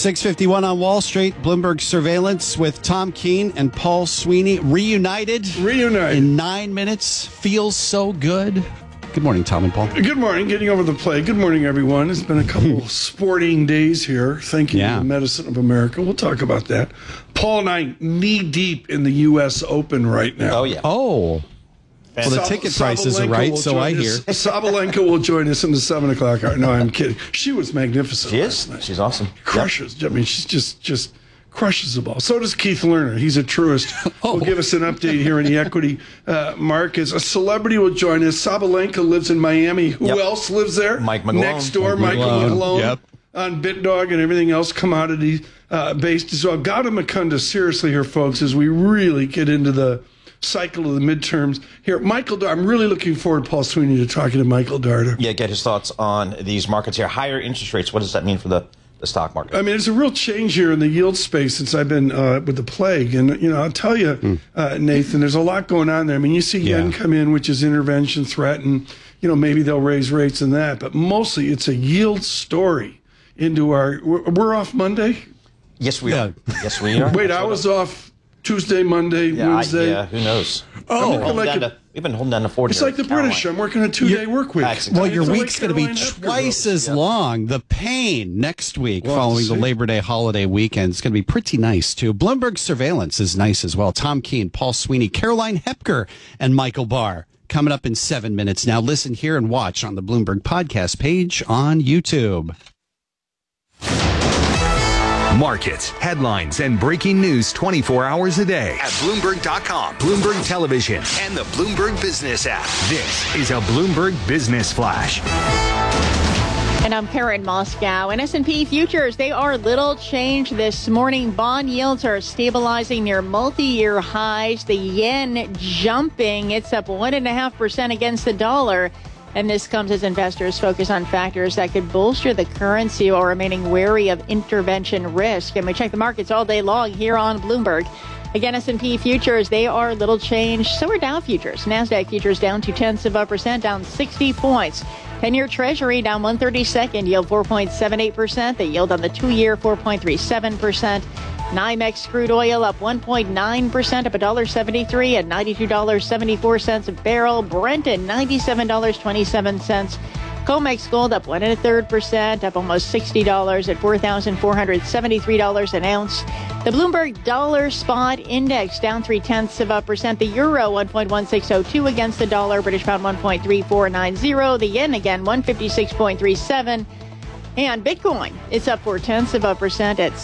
6:51 on Wall Street. Bloomberg Surveillance with Tom Keene and Paul Sweeney reunited in 9 minutes. Feels so good. Good morning, Tom and Paul. Good morning. Getting over the plague. Good morning, everyone. It's been a couple sporting days here. Thank you to the medicine of America. We'll talk about that. Paul and I knee-deep in the U.S. Open right now. Oh, yeah. Oh. Well, the ticket prices are right, so I hear. Sabalenka will join us in the 7 o'clock hour. No, I'm kidding. She was magnificent last night. She's awesome. Crushes. Yep. I mean, she's just crushes the ball. So does Keith Lerner. He's a truist. Will give us an update here in the equity markets. A celebrity will join us. Sabalenka lives in Miami. Who else lives there? Mike Malone. Next door, Michael Malone. Yep. On BitDog and everything else, commodity based as well. Gautam Mukunda, seriously here, folks, as we really get into the cycle of the midterms here. Michael Dard, I'm really looking forward, Paul Sweeney, to talking to Michael Dard. Yeah, get his thoughts on these markets here. Higher interest rates, what does that mean for the stock market? I mean, it's a real change here in the yield space since I've been with the plague. And, you know, I'll tell you, Nathan, there's a lot going on there. I mean, you see yen come in, which is intervention threat, and, you know, maybe they'll raise rates in that. But mostly it's a yield story into our... We're off Monday? Yes, we are. Yes, we are. Wait, I was off Tuesday, Monday, Wednesday. Who knows? Oh, we've been holding down to 40. It's like the British. I'm working a 2-day work week. Well, your week's going to be twice as long. The pain next week following the Labor Day holiday weekend is going to be pretty nice, too. Bloomberg Surveillance is nice as well. Tom Keene, Paul Sweeney, Caroline Hepker, and Michael Barr coming up in 7 minutes. Now listen, hear, and watch on the Bloomberg podcast page on YouTube. Markets, headlines, and breaking news 24 hours a day at Bloomberg.com, Bloomberg Television, and the Bloomberg Business app. This is a Bloomberg Business Flash. And I'm Karen Moscow. And S&P futures, they are little change this morning. Bond yields are stabilizing near multi-year highs. The yen jumping. It's up 1.5% against the dollar. And this comes as investors focus on factors that could bolster the currency while remaining wary of intervention risk. And we check the markets all day long here on Bloomberg. Again, S&P futures, they are little change. So are Dow futures. NASDAQ futures down 0.2%, down 60 points. 10-year Treasury down 1/32, yield 4.78%. The yield on the 2-year 4.37%. NYMEX crude oil up 1.9%, up $1.73 at $92.74 a barrel. Brent at $97.27. COMEX gold up 1 1/3%, up almost $60 at $4,473 an ounce. The Bloomberg Dollar Spot Index down 0.3%. The euro 1.1602 against the dollar. British pound 1.3490. The yen again 156.37. And Bitcoin, it's up 0.4% at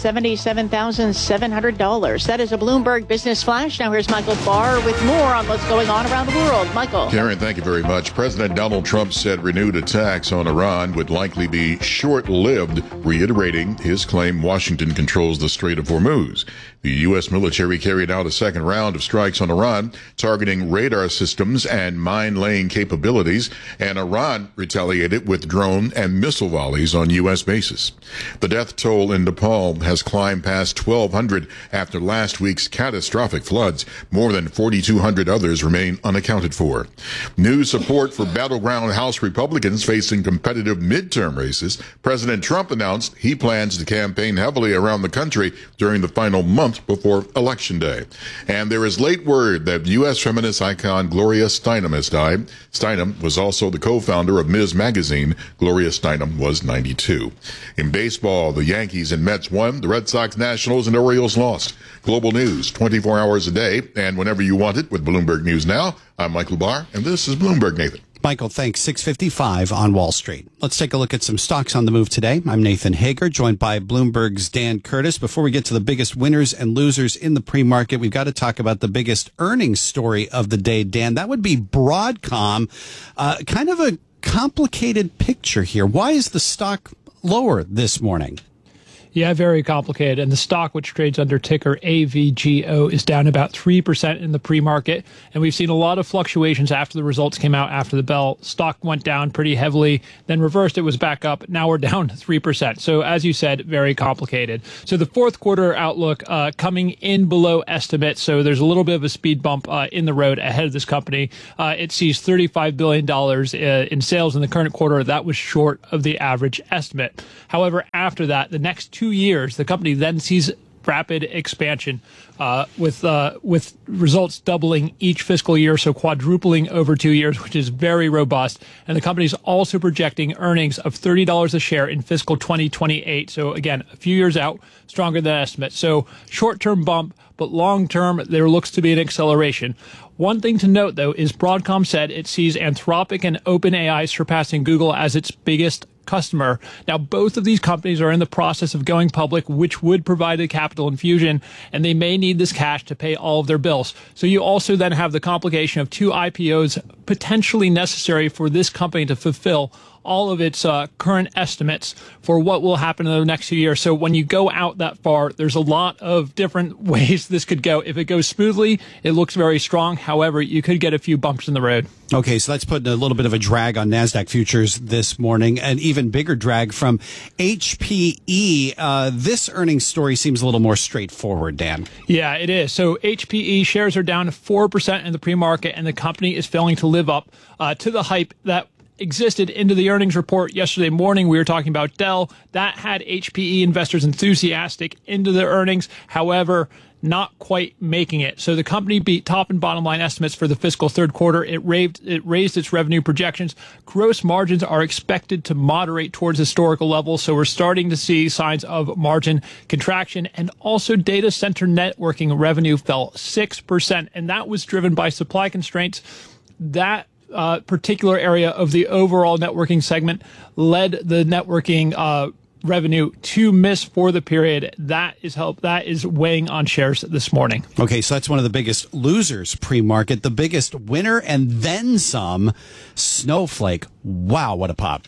$77,700. That is a Bloomberg Business Flash. Now here's Michael Barr with more on what's going on around the world. Michael. Karen, thank you very much. President Donald Trump said renewed attacks on Iran would likely be short-lived, reiterating his claim Washington controls the Strait of Hormuz. The U.S. military carried out a second round of strikes on Iran, targeting radar systems and mine-laying capabilities, and Iran retaliated with drone and missile volleys on U.S. bases. The death toll in Nepal has climbed past 1,200 after last week's catastrophic floods. More than 4,200 others remain unaccounted for. New support for battleground House Republicans facing competitive midterm races. President Trump announced he plans to campaign heavily around the country during the final month before Election Day. And there is late word that U.S. feminist icon Gloria Steinem has died. Steinem was also the co-founder of Ms. Magazine. Gloria Steinem was 92. In baseball, the Yankees and Mets won. The Red Sox, Nationals, and Orioles lost. Global news, 24 hours a day, and whenever you want it with Bloomberg News Now. I'm Michael Barr, and this is Bloomberg, Nathan. Michael, thanks. 6:55 on Wall Street. Let's take a look at some stocks on the move today. I'm Nathan Hager, joined by Bloomberg's Dan Curtis. Before we get to the biggest winners and losers in the pre-market, we've got to talk about the biggest earnings story of the day, Dan. That would be Broadcom. Kind of a complicated picture here. Why is the stock lower this morning? Yeah, very complicated. And the stock, which trades under ticker AVGO, is down about 3% in the pre-market. And we've seen a lot of fluctuations after the results came out after the bell. Stock went down pretty heavily, then reversed. It was back up. Now we're down 3%. So as you said, very complicated. So the fourth quarter outlook coming in below estimate. So there's a little bit of a speed bump in the road ahead of this company. It sees $35 billion in sales in the current quarter. That was short of the average estimate. However, after that, the next 2 years, the company then sees rapid expansion, with results doubling each fiscal year, so quadrupling over 2 years, which is very robust. And the company is also projecting earnings of $30 a share in fiscal 2028. So again, a few years out, stronger than estimates. So short-term bump, but long-term, there looks to be an acceleration. One thing to note, though, is Broadcom said it sees Anthropic and OpenAI surpassing Google as its biggest customer. Now, both of these companies are in the process of going public, which would provide a capital infusion, and they may need this cash to pay all of their bills. So you also then have the complication of 2 IPOs potentially necessary for this company to fulfill all of its current estimates for what will happen in the next few years. So when you go out that far, there's a lot of different ways this could go. If it goes smoothly, it looks very strong. However, you could get a few bumps in the road. Okay, so that's putting a little bit of a drag on NASDAQ futures this morning. An even bigger drag from HPE. This earnings story seems a little more straightforward, Dan. Yeah, it is. So HPE shares are down 4% in the pre-market, and the company is failing to live up to the hype that existed into the earnings report yesterday morning. We were talking about Dell. That had HPE investors enthusiastic into their earnings. However, not quite making it. So the company beat top and bottom line estimates for the fiscal third quarter. It raised its revenue projections. Gross margins are expected to moderate towards historical levels. So we're starting to see signs of margin contraction. And also data center networking revenue fell 6%. And that was driven by supply constraints. That particular area of the overall networking segment led the networking revenue to miss for the period. That is weighing on shares this morning. Okay, so that's one of the biggest losers pre-market. The biggest winner and then some, Snowflake. Wow, what a pop.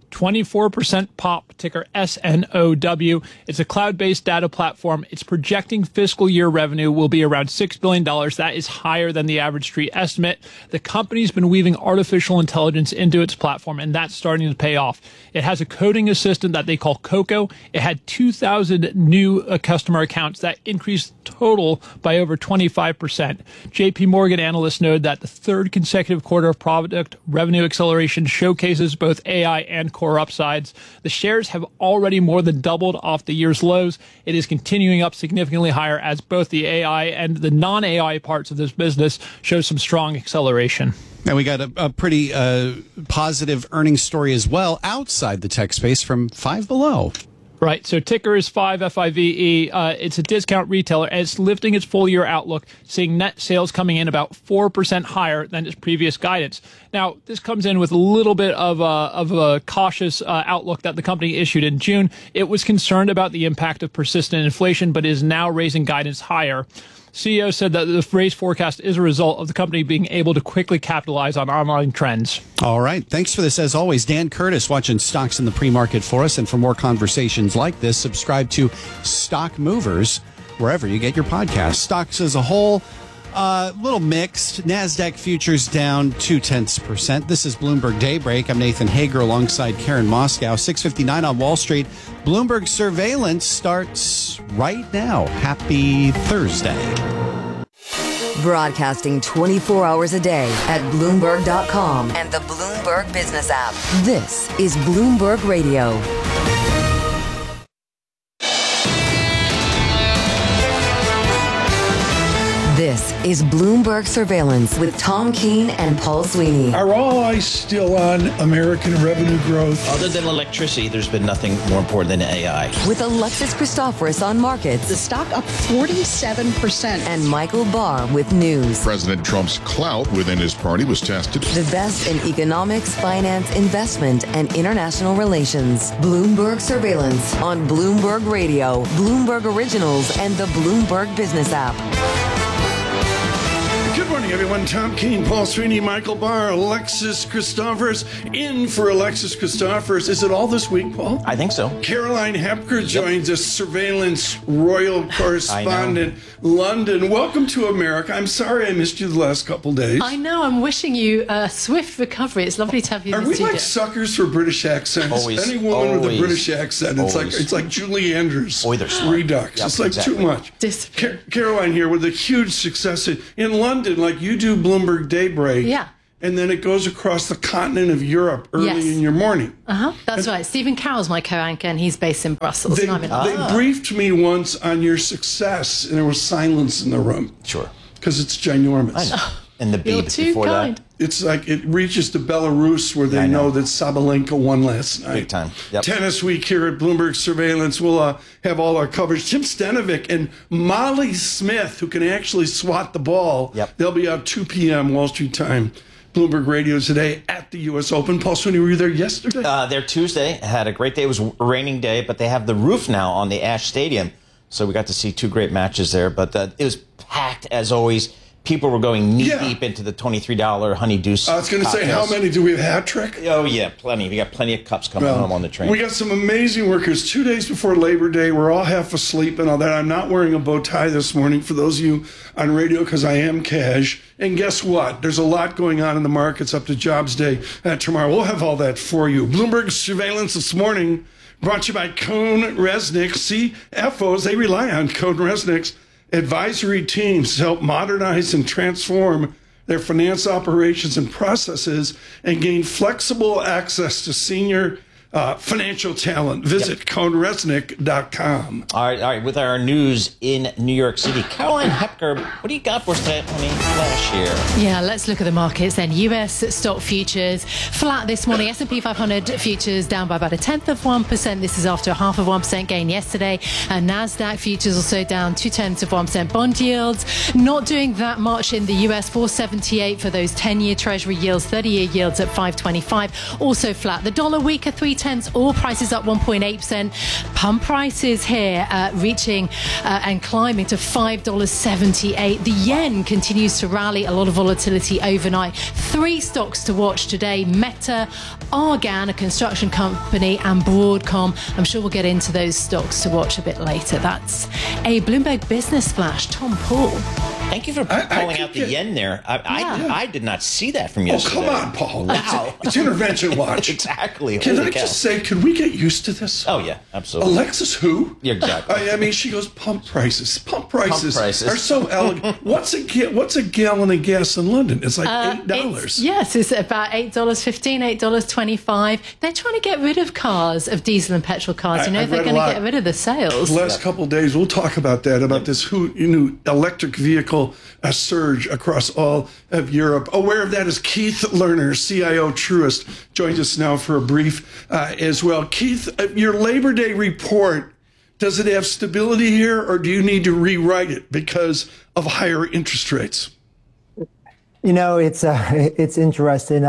24% pop, ticker SNOW. It's a cloud-based data platform. It's projecting fiscal year revenue will be around $6 billion. That is higher than the average street estimate. The company's been weaving artificial intelligence into its platform, and that's starting to pay off. It has a coding assistant that they call Coco. It had 2,000 new customer accounts. That increased total by over 25%. JP Morgan analysts noted that the third consecutive quarter of product revenue acceleration showcases both AI and core upsides. The shares have already more than doubled off the year's lows. It is continuing up significantly higher as both the AI and the non-AI parts of this business show some strong acceleration. And we got a pretty positive earnings story as well outside the tech space from Five Below. Right. So ticker is 5 FIVE. It's a discount retailer, and it's lifting its full year outlook, seeing net sales coming in about 4% higher than its previous guidance. Now, this comes in with a little bit of a cautious outlook that the company issued in June. It was concerned about the impact of persistent inflation, but is now raising guidance higher. CEO said that the raised forecast is a result of the company being able to quickly capitalize on online trends. All right. Thanks for this, as always. Dan Curtis watching stocks in the pre-market for us. And for more conversations like this, subscribe to Stock Movers wherever you get your podcasts. Stocks as a whole, little mixed. NASDAQ futures down 0.2%. This is Bloomberg Daybreak. I'm Nathan Hager alongside Karen Moscow. 6:59 on Wall Street. Bloomberg surveillance starts right now. Happy Thursday. Broadcasting 24 hours a day at Bloomberg.com and the Bloomberg Business app. This is Bloomberg Radio. This is Bloomberg Surveillance with Tom Keene and Paul Sweeney. Are all eyes still on American revenue growth? Other than electricity, there's been nothing more important than AI. With Alexis Christoforous on markets. The stock up 47%. And Michael Barr with news. President Trump's clout within his party was tested. The best in economics, finance, investment, and international relations. Bloomberg Surveillance on Bloomberg Radio, Bloomberg Originals, and the Bloomberg Business app. Good morning, everyone. Tom Keene, Paul Sweeney, Michael Barr, Alexis Christoforous. In for Alexis Christoforous. Is it all this week, Paul? I think so. Caroline Hepker joins us, surveillance royal correspondent, London. Welcome to America. I'm sorry I missed you the last couple days. I know. I'm wishing you a swift recovery. It's lovely to have you in Are the we studio. like suckers for British accents? Always. Any woman with a Always. British accent, it's like Julie Andrews. Boy, they're smart. Redux. Yep, it's like exactly. too much. Discipline. Caroline here with a huge success in London, like you do Bloomberg Daybreak. Yeah. and then it goes across the continent of Europe early in your morning. That's right. Stephen Carroll's my co-anchor, and he's based in Brussels. They, and I'm in they briefed me once on your success, and there was silence in the room. Sure. Because it's ginormous. I know. And the You're beat too before kind. that. It's like it reaches to Belarus where they know that Sabalenka won last night. Big time. Yep. Tennis week here at Bloomberg Surveillance. We'll have all our coverage. Tim Stenovic and Molly Smith, who can actually swat the ball. Yep. They'll be out 2 p.m. Wall Street time. Bloomberg Radio today at the U.S. Open. Paul Sweeney, were you there yesterday? There Tuesday. Had a great day. It was a raining day, but they have the roof now on the Ash Stadium. So we got to see 2 great matches there. But it was packed as always. People were going knee-deep into the $23 Honey Deuce. I was going to say, how many do we have? Hat trick? Oh, yeah, plenty. We got plenty of cups coming home on the train. We got some amazing workers. 2 days before Labor Day, we're all half asleep and all that. I'm not wearing a bow tie this morning for those of you on radio because I am cash. And guess what? There's a lot going on in the markets up to Jobs Day tomorrow. We'll have all that for you. Bloomberg Surveillance this morning brought to you by Cohn Resnick. CFOs, they rely on Cohn Resnick's advisory teams to help modernize and transform their finance operations and processes and gain flexible access to senior financial talent. Visit CohnResnick.com. All right. With our news in New York City, Caroline Hepker, what do you got for us today, honey? Flash here. Yeah, let's look at the markets then. U.S. stock futures flat this morning. S&P 500 futures down by about 0.1%. This is after a 0.5% gain yesterday. And NASDAQ futures also down 0.2%. Bond yields not doing that much in the U.S. 478 for those 10-year Treasury yields, 30-year yields at 525. Also flat. The dollar weaker 3/10. All prices up 1.8%. Pump prices here reaching and climbing to $5.78. The yen continues to rally. A lot of volatility overnight. 3 stocks to watch today: Meta, Argan, a construction company, and Broadcom. I'm sure we'll get into those stocks to watch a bit later. That's a Bloomberg Business Flash. Tom Paul. Thank you for calling out the yen there. I did not see that from yesterday. Oh, come on, Paul. Wow. It's Intervention Watch. Exactly. Can I just say, could we get used to this? Oh, yeah, absolutely. Alexis who? Yeah, exactly. I mean, she goes, pump prices. Pump prices are so elegant. What's a gallon of gas in London? It's like $8. Yes, it's about $8.15, $8.25. They're trying to get rid of cars, of diesel and petrol cars. They're going to get rid of the sales. The last couple of days, we'll talk about that, about this new electric vehicle surge across all of Europe. Aware of that is Keith Lerner, CIO Truist, joins us now for a brief as well. Keith, your Labor Day report, does it have stability here, or do you need to rewrite it because of higher interest rates? You know, it's interesting.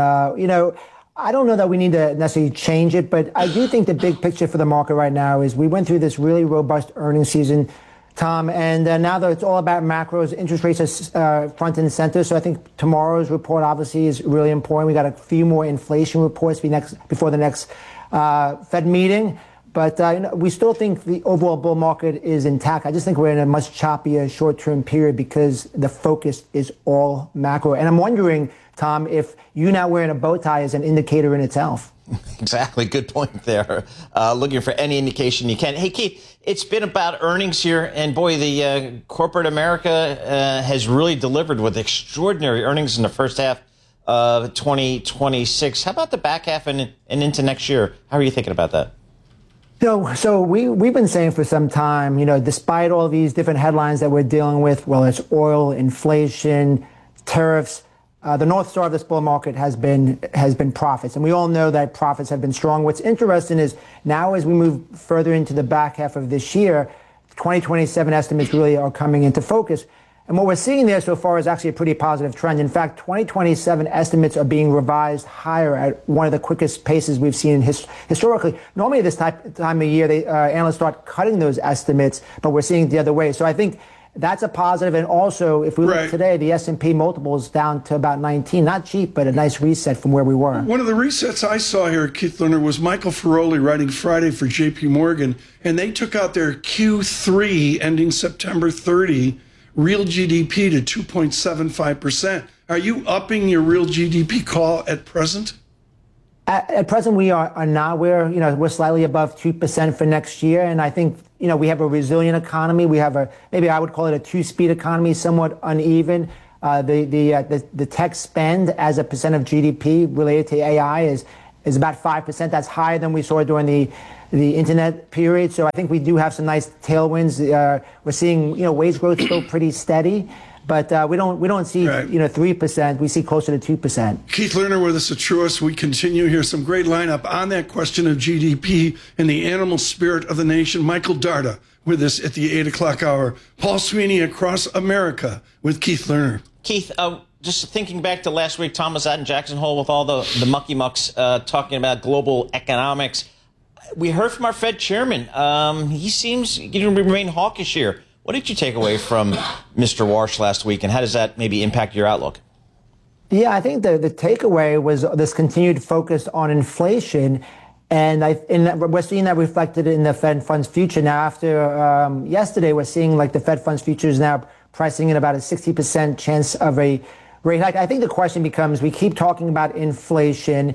I don't know that we need to necessarily change it, but I do think the big picture for the market right now is we went through this really robust earnings season, Tom, and now that it's all about macros, interest rates are front and center. So I think tomorrow's report obviously is really important. We got a few more inflation reports before the next Fed meeting. But we still think the overall bull market is intact. I just think we're in a much choppier short-term period because the focus is all macro. And I'm wondering, Tom, if you now wearing a bow tie is an indicator in itself. Exactly. Good point there. Looking for any indication you can. Hey, Keith, it's been about earnings here. And boy, the corporate America has really delivered with extraordinary earnings in the first half of 2026. How about the back half and into next year? How are you thinking about that? So we've been saying for some time, despite all these different headlines that we're dealing with, whether it's oil, inflation, tariffs, the North Star of this bull market has been profits. And we all know that profits have been strong. What's interesting is now as we move further into the back half of this year, 2027 estimates really are coming into focus. And what we're seeing there so far is actually a pretty positive trend. In fact, 2027 estimates are being revised higher at one of the quickest paces we've seen historically. Normally this time of year, analysts start cutting those estimates, but we're seeing it the other way. So I think that's a positive. And also, if we look today, the S&P multiple is down to about 19. Not cheap, but a nice reset from where we were. One of the resets I saw here at Keith Lerner was Michael Feroli writing Friday for J.P. Morgan, and they took out their Q3 ending September 30 real GDP to 2.75%. Are you upping your real GDP call at present? At present, we are not. We're slightly above 2% for next year, and I think we have a resilient economy. We have maybe I would call it a 2-speed economy, somewhat uneven. The tech spend as a percent of GDP related to AI is about 5%. That's higher than we saw during the internet period. So I think we do have some nice tailwinds. We're seeing wage growth still pretty steady, but we don't see 3%. We see closer to 2%. Keith Lerner with us at Truist. We continue here. Some great lineup on that question of GDP and the animal spirit of the nation. Michael Darda with us at the 8 o'clock hour. Paul Sweeney across America with Keith Lerner. Keith, just thinking back to last week, Tom was out in Jackson Hole with all the mucky mucks talking about global economics. We heard from our Fed chairman. He seems to remain hawkish here. What did you take away from Mr. Warsh last week, and how does that maybe impact your outlook? Yeah, I think the takeaway was this continued focus on inflation. And we're seeing that reflected in the Fed funds future. Now, after yesterday, we're seeing like the Fed funds futures now pricing in about a 60% chance of a rate hike. I think the question becomes, we keep talking about inflation.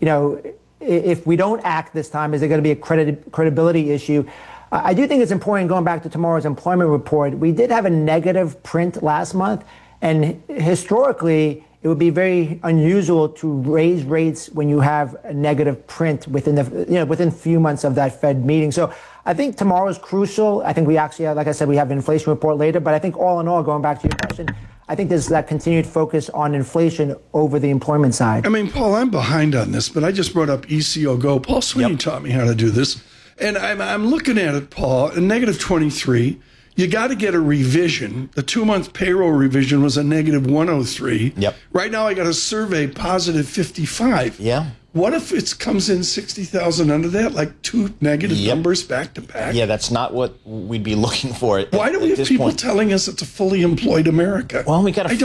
If we don't act this time, is there going to be a credibility issue? I do think it's important, going back to tomorrow's employment report, we did have a negative print last month. And historically, it would be very unusual to raise rates when you have a negative print within a few months of that Fed meeting. So I think tomorrow is crucial. I think we actually, like I said, we have an inflation report later. But I think all in all, going back to your question, I think there's that continued focus on inflation over the employment side. I mean, Paul, I'm behind on this, but I just brought up ECO Go. Paul Sweeney taught me how to do this. And I'm looking at it, Paul, a negative 23. You got to get a revision. The 2-month payroll revision was a negative 103. Yep. Right now, I got a survey positive 55. Yeah. What if it comes in 60,000 under that, like two negative numbers back to back? Yeah, that's not what we'd be looking for. Why do we have people telling us it's a fully employed America? Well, we got a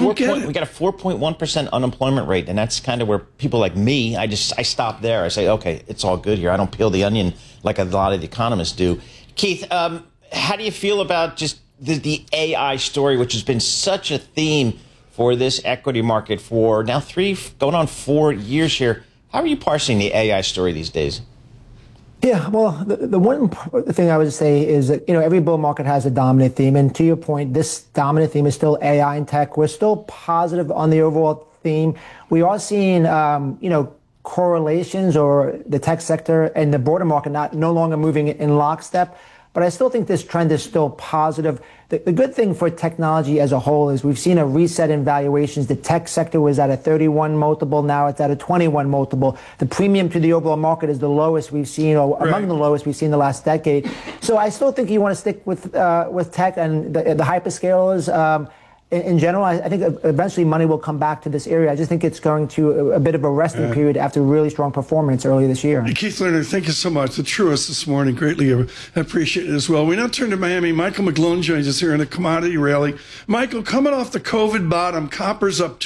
4.1% unemployment rate, and that's kind of where people like me, I stop there. I say, okay, it's all good here. I don't peel the onion like a lot of the economists do. Keith, how do you feel about just the AI story, which has been such a theme for this equity market for now 3 going on 4 years here? How are you parsing the AI story these days? Yeah, well, the one thing I would say is that, every bull market has a dominant theme. And to your point, this dominant theme is still AI and tech. We're still positive on the overall theme. We are seeing, correlations, or the tech sector and the broader market no longer moving in lockstep. But I still think this trend is still positive. The good thing for technology as a whole is we've seen a reset in valuations. The tech sector was at a 31 multiple. Now it's at a 21 multiple. The premium to the overall market is the lowest we've seen, or among the lowest we've seen the last decade. So I still think you want to stick with tech and the hyperscalers. In general, I think eventually money will come back to this area. I just think it's going to a bit of a resting period after really strong performance earlier this year. Keith Lerner, thank you so much. The Truist this morning, greatly appreciate it as well. We now turn to Miami. Michael McGlone joins us here in a commodity rally. Michael, coming off the COVID bottom, copper's up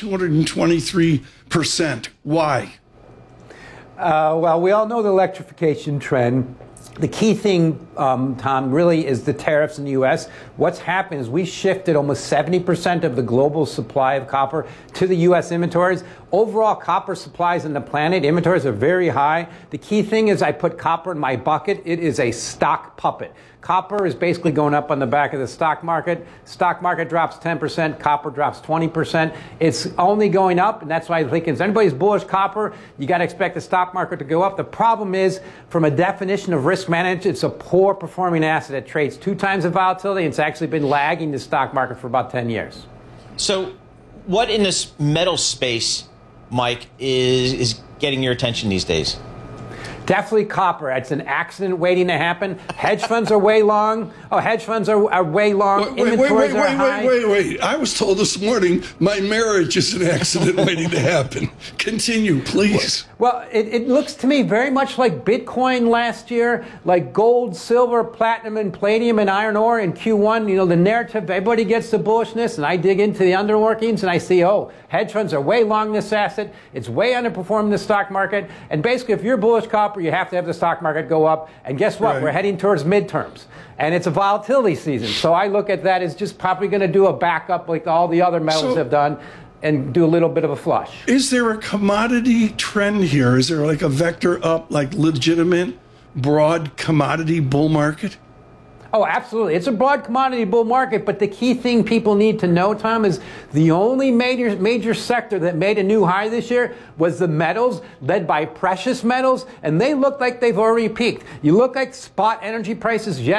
223%. Why? Well, we all know the electrification trend. The key thing, Tom, really is the tariffs in the U.S. What's happened is we shifted almost 70% of the global supply of copper to the U.S. inventories. Overall, copper supplies in the planet, inventories are very high. The key thing is I put copper in my bucket. It is a stock puppet. Copper is basically going up on the back of the stock market. Stock market drops 10%, copper drops 20%. It's only going up, and that's why I think if anybody's bullish copper, you got to expect the stock market to go up. The problem is, from a definition of risk management, it's a poor performing asset. It trades 2 times the volatility, and it's actually been lagging the stock market for about 10 years. So what in this metal space, Mike, is getting your attention these days? Definitely copper. It's an accident waiting to happen. Hedge funds are way long. Hedge funds are way long. Inventories are high. Wait. I was told this morning my marriage is an accident waiting to happen. Continue, please. Well, it looks to me very much like Bitcoin last year, like gold, silver, platinum, and palladium, and iron ore in Q1. The narrative, everybody gets the bullishness, and I dig into the underworkings, and I see, hedge funds are way long this asset. It's way underperforming the stock market. And basically, if you're bullish copper, you have to have the stock market go up. And guess what? Right. We're heading towards midterms. And it's a volatility season. So I look at that as just probably going to do a backup like all the other metals have done and do a little bit of a flush. Is there a commodity trend here? Is there like a vector up, like legitimate, broad commodity bull market? Oh, absolutely. It's a broad commodity bull market, but the key thing people need to know, Tom, is the only major sector that made a new high this year was the metals, led by precious metals, and they look like they've already peaked. You look like spot energy prices,